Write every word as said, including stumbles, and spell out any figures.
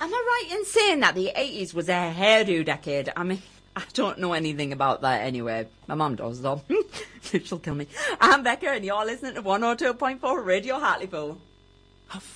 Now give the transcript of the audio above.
Am I right in saying that the eighties was a hairdo decade? I mean, I don't know anything about that anyway. My mum does, though. She'll kill me. I'm Becca, and you're listening to one oh two point four Radio Hartlepool.